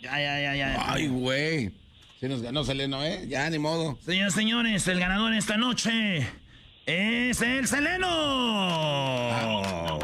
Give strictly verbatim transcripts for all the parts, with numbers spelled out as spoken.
Ay, ay, ay, ay. Ay, güey. Se nos ganó Seleno, ¿eh? Ya, ni modo. Señoras y señores, el ganador esta noche es el Seleno.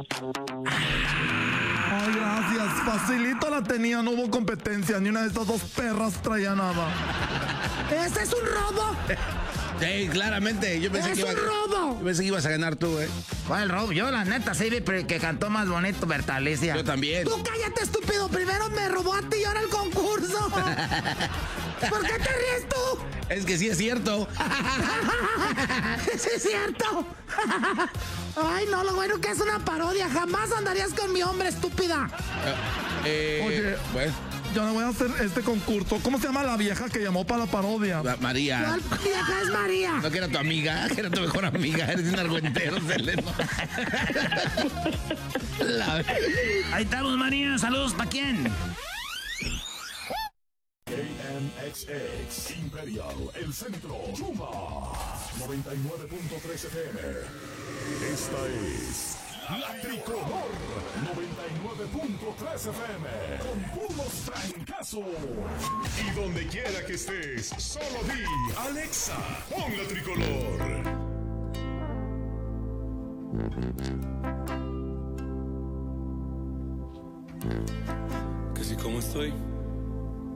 Ay, gracias. Facilito la tenía, no hubo competencia. Ni una de estas dos perras traía nada. ¡Ese es un robo! Sí, claramente. Yo pensé, ¡Es que iba, un robo! yo pensé que ibas a ganar tú, ¿eh? ¿Cuál robo? Yo, la neta, sí vi que cantó más bonito Bertalicia. Yo también. ¡Tú cállate, estúpido! Primero me robó a ti y ahora el concurso. ¿Por qué te ríes tú? Es que sí es cierto. ¡Sí es cierto! Ay, no, lo bueno que es una parodia. Jamás andarías con mi hombre, estúpida. Eh, Oye, bueno, yo no voy a hacer este concurso. ¿Cómo se llama la vieja que llamó para la parodia? María. ¿Cuál vieja es María? No, que era tu amiga, que era tu mejor amiga. Eres un argüentero, Seleno. La... Ahí estamos, María. Saludos, ¿para quién? K M X X Imperial, El Centro, Chuma, noventa y nueve punto tres F M. Esta es La Tricolor, noventa y nueve punto tres F M, con puros trancazos. Y donde quiera que estés, solo di, Alexa, pon La Tricolor. Que si como estoy